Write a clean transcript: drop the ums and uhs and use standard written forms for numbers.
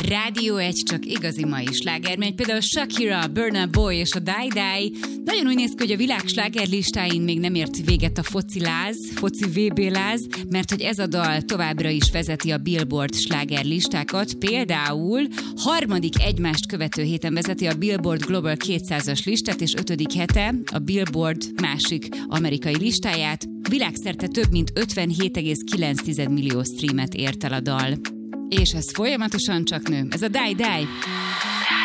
Rádió 1 csak igazi mai sláger, mert például Shakira, Burna Boy és a Die Die. Nagyon úgy néz ki, hogy a világ slágerlistáin még nem ért véget a foci VB-láz, mert hogy ez a dal továbbra is vezeti a Billboard slágerlistákat. Például harmadik egymást követő héten vezeti a Billboard Global 200-as listát, és 5. hete a Billboard másik amerikai listáját. Világszerte több mint 57,9 millió streamet ért el a dal. És ez folyamatosan csak nő. Ez a Die Die.